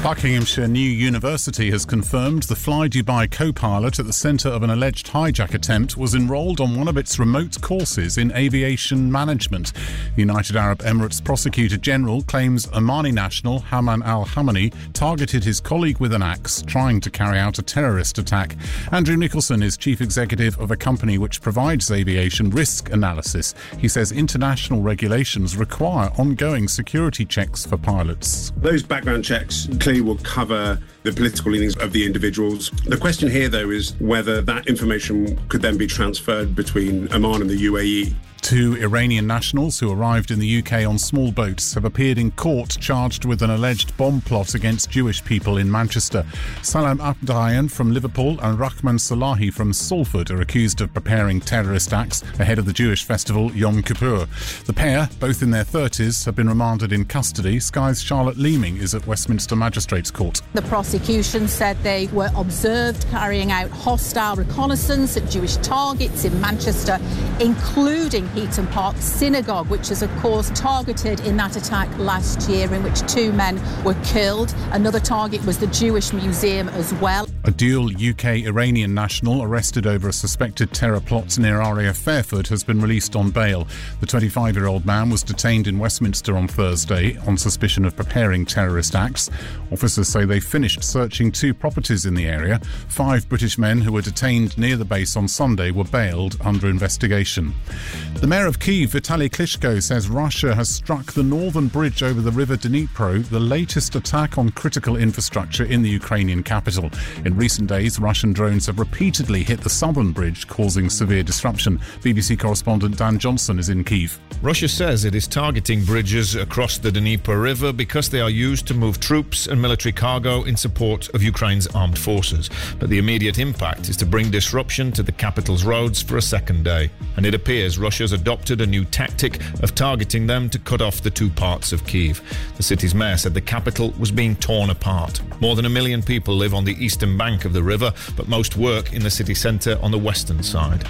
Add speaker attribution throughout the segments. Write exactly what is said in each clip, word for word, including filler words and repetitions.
Speaker 1: Buckinghamshire New University has confirmed the Fly Dubai co-pilot at the centre of an alleged hijack attempt was enrolled on one of its remote courses in aviation management. The United Arab Emirates Prosecutor General claims Omani national Haman al-Hamani targeted his colleague with an axe, trying to carry out a terrorist attack. Andrew Nicholson is chief executive of a company which provides aviation risk analysis. He says international regulations require ongoing security checks for pilots.
Speaker 2: Those background checks clearly will cover the political leanings of the individuals. The question here, though, is whether that information could then be transferred between Oman and the U A E.
Speaker 1: Two Iranian nationals who arrived in the U K on small boats have appeared in court charged with an alleged bomb plot against Jewish people in Manchester. Salam Abdayan from Liverpool and Rahman Salahi from Salford are accused of preparing terrorist acts ahead of the Jewish festival Yom Kippur. The pair, both in their thirties, have been remanded in custody. Sky's Charlotte Leeming is at Westminster Magistrates Court.
Speaker 3: The prosecution said they were observed carrying out hostile reconnaissance at Jewish targets in Manchester, including Heaton Park Synagogue, which is of course targeted in that attack last year in which two men were killed. Another target was the Jewish Museum as well.
Speaker 1: A dual U K-Iranian national arrested over a suspected terror plot near R A F Fairford has been released on bail. The twenty-five-year-old man was detained in Westminster on Thursday on suspicion of preparing terrorist acts. Officers say they finished searching two properties in the area. Five British men who were detained near the base on Sunday were bailed under investigation. The mayor of Kyiv, Vitaly Klitschko, says Russia has struck the northern bridge over the river Dnipro, the latest attack on critical infrastructure in the Ukrainian capital. In recent days, Russian drones have repeatedly hit the southern bridge, causing severe disruption. B B C correspondent Dan Johnson is in Kyiv.
Speaker 4: Russia says it is targeting bridges across the Dnipro River because they are used to move troops and military cargo in support of Ukraine's armed forces. But the immediate impact is to bring disruption to the capital's roads for a second day. And it appears Russia's adopted a new tactic of targeting them to cut off the two parts of Kyiv. The city's mayor said the capital was being torn apart. More than a million people live on the eastern bank of the river, but most work in the city centre on the western side.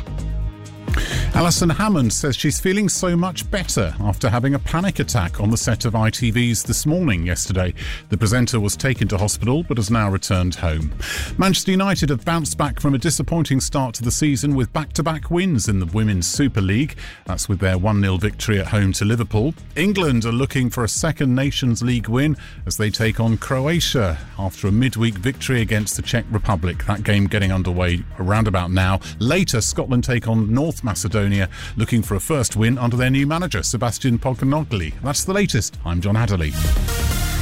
Speaker 1: Alison Hammond says she's feeling so much better after having a panic attack on the set of I T V's This Morning yesterday. The presenter was taken to hospital but has now returned home. Manchester United have bounced back from a disappointing start to the season with back-to-back wins in the Women's Super League. That's with their one nil victory at home to Liverpool. England are looking for a second Nations League win as they take on Croatia after a midweek victory against the Czech Republic. That game getting underway around about now. Later, Scotland take on North Macedonia, looking for a first win under their new manager, Sebastian Pognogli. That's the latest. I'm John Adderley.